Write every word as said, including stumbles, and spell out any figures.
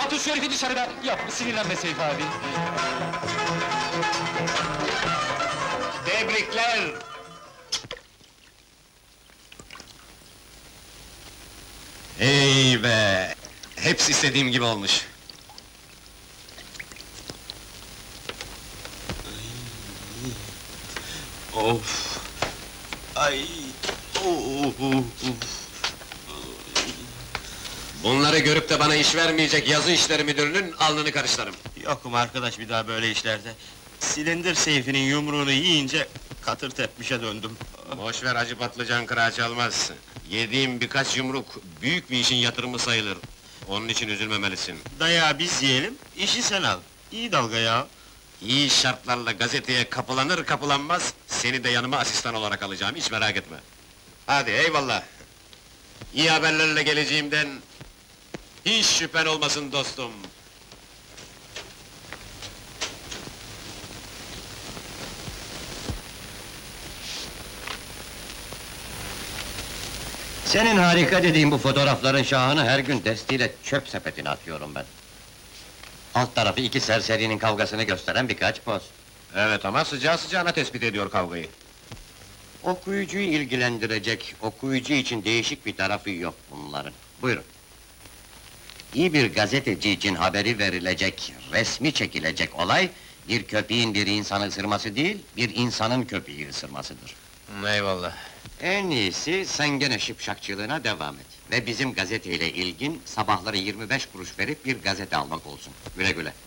Atın şu herifi dışarıda! Yapma, sinirlenme Seyfi abi! Tebrikler! Hey be! Hepsi istediğim gibi olmuş. Of! Ay! Of! Bunları görüp de bana iş vermeyecek yazı işleri müdürünün alnını karışlarım. Yokum arkadaş bir daha böyle işlerde. Silindir Seyfi'nin yumruğunu yiyince katır tepmişe döndüm. Boş ver Hacı Patlıcan kırağı çalmaz. Yediğim birkaç yumruk büyük bir işin yatırımı sayılır. Onun için üzülmemelisin. Dayağı biz yiyelim, işi sen al. İyi dalga ya. İyi şartlarla gazeteye kapılanır kapılanmaz, seni de yanıma asistan olarak alacağım, hiç merak etme. Hadi eyvallah! İyi haberlerle geleceğimden hiç şüphen olmasın dostum. Senin harika dediğin bu fotoğrafların şahını her gün destiyle çöp sepetine atıyorum ben. Alt tarafı iki serserinin kavgasını gösteren birkaç poz. Evet ama sıcağı sıcağına tespit ediyor kavgayı. Okuyucuyu ilgilendirecek, okuyucu için değişik bir tarafı yok bunların. Buyurun. İyi bir gazeteci için haberi verilecek, resmi çekilecek olay... ...bir köpeğin bir insanı ısırması değil, bir insanın köpeği ısırmasıdır. Eyvallah. En iyisi sen gene şıpşakçılığına devam et. Ve bizim gazeteyle ilgin sabahları yirmi beş kuruş verip bir gazete almak olsun. Güle güle.